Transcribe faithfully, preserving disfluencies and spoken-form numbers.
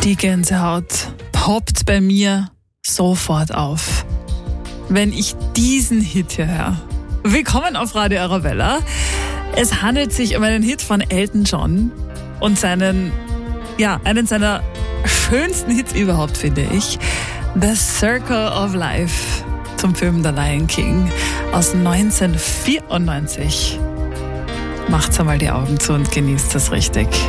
Die Gänsehaut poppt bei mir sofort auf, wenn ich diesen Hit hier höre. Willkommen auf Radio Arabella. Es handelt sich um einen Hit von Elton John und seinen, ja, einen seiner schönsten Hits überhaupt, finde ich. The Circle of Life zum Film The Lion King aus neunzehnhundertvierundneunzig. Macht's einmal die Augen zu und genießt es richtig.